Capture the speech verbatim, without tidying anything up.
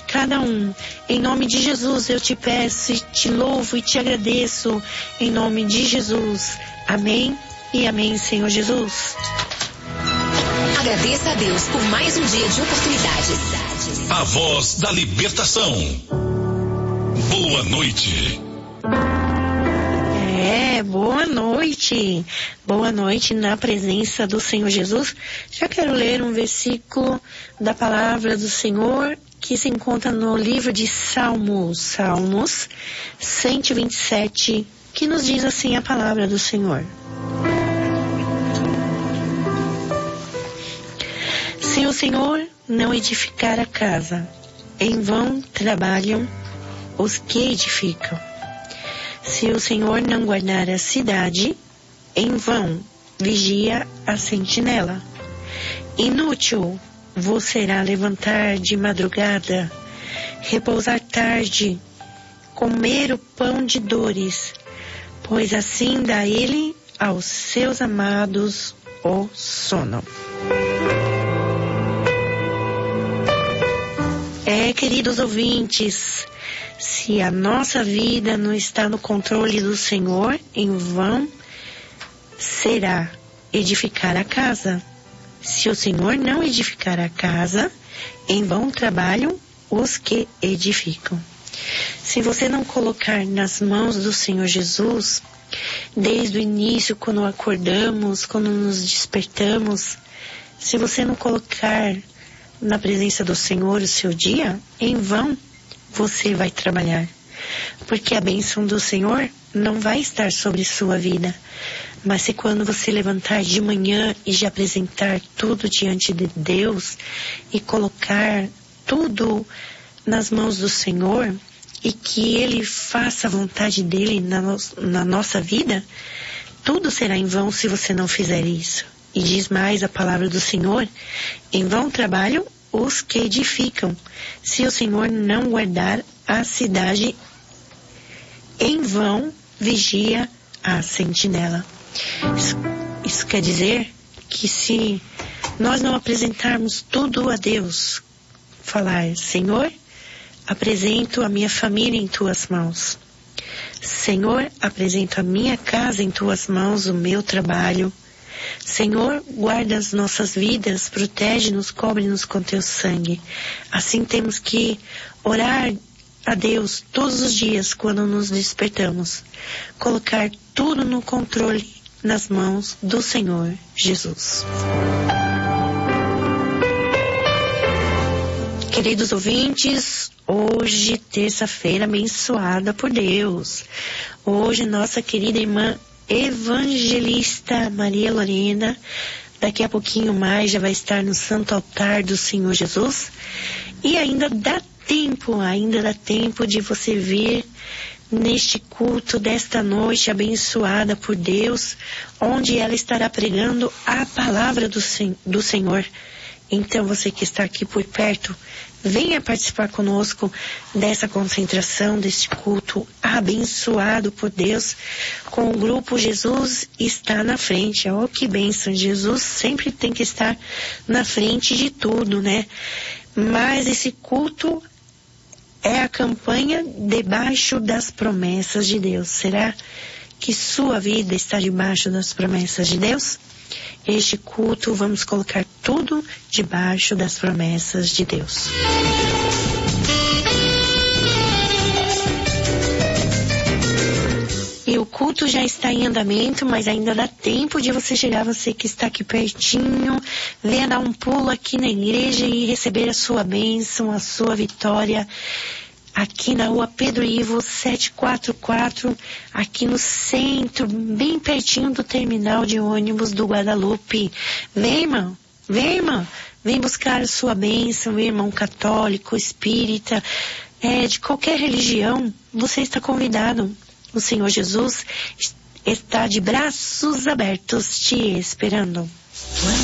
cada um. Em nome de Jesus eu te peço, e te louvo e te agradeço. Em nome de Jesus. Amém e amém, Senhor Jesus. Agradeça a Deus por mais um dia de oportunidades. A voz da libertação. Boa noite. É, boa noite. Boa noite na presença do Senhor Jesus. Já quero ler um versículo da palavra do Senhor que se encontra no livro de Salmos, Salmos cento e vinte e sete, que nos diz assim a palavra do Senhor. Se o Senhor não edificar a casa, em vão trabalham os que edificam. Se o Senhor não guardar a cidade, em vão vigia a sentinela. Inútil vos será levantar de madrugada, repousar tarde, comer o pão de dores, pois assim dá ele aos seus amados o sono. É, queridos ouvintes, se a nossa vida não está no controle do Senhor, em vão será edificar a casa. Se o Senhor não edificar a casa, em vão trabalham os que edificam. Se você não colocar nas mãos do Senhor Jesus, desde o início, quando acordamos, quando nos despertamos, se você não colocar na presença do Senhor o seu dia, em vão você vai trabalhar. Porque a bênção do Senhor não vai estar sobre sua vida. Mas se quando você levantar de manhã e já apresentar tudo diante de Deus e colocar tudo nas mãos do Senhor e que Ele faça a vontade dEle na, no, na nossa vida, tudo será em vão se você não fizer isso. E diz mais a palavra do Senhor: em vão trabalham os que edificam. Se o Senhor não guardar a cidade, em vão vigia a sentinela. Isso, isso quer dizer que se nós não apresentarmos tudo a Deus, falar: Senhor, apresento a minha família em tuas mãos. Senhor, apresento a minha casa em tuas mãos, o meu trabalho. Senhor, guarda as nossas vidas, protege-nos, cobre-nos com teu sangue. Assim temos que orar a Deus todos os dias quando nos despertamos. Colocar tudo no controle nas mãos do Senhor Jesus. Queridos ouvintes, hoje, terça-feira abençoada por Deus. Hoje, nossa querida irmã Evangelista Maria Lorena, daqui a pouquinho mais já vai estar no Santo Altar do Senhor Jesus. E ainda dá tempo, ainda dá tempo de você vir neste culto desta noite abençoada por Deus, onde ela estará pregando a palavra do, do Senhor. Então você que está aqui por perto, venha participar conosco dessa concentração, deste culto abençoado por Deus, com o grupo Jesus está na frente. Oh, que bênção! Jesus sempre tem que estar na frente de tudo, né? Mas esse culto é a campanha debaixo das promessas de Deus. Será que sua vida está debaixo das promessas de Deus? Este culto, vamos colocar tudo debaixo das promessas de Deus. E o culto já está em andamento, mas ainda dá tempo de você chegar, você que está aqui pertinho, venha dar um pulo aqui na igreja e receber a sua bênção, a sua vitória. Aqui na rua Pedro Ivo setecentos e quarenta e quatro, aqui no centro, bem pertinho do terminal de ônibus do Guadalupe. Vem, irmão, vem, irmão, vem buscar a sua bênção, irmão católico, espírita, é, de qualquer religião, você está convidado. O Senhor Jesus está de braços abertos te esperando.